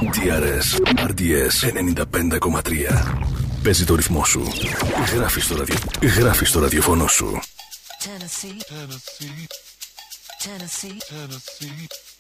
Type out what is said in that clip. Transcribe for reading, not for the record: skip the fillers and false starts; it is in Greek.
DRS, RDS 95,3. Παίζει το ρυθμό σου. Γράφει στο ραδιοφωνό σου. Tennessee, Tennessee, Tennessee, Tennessee.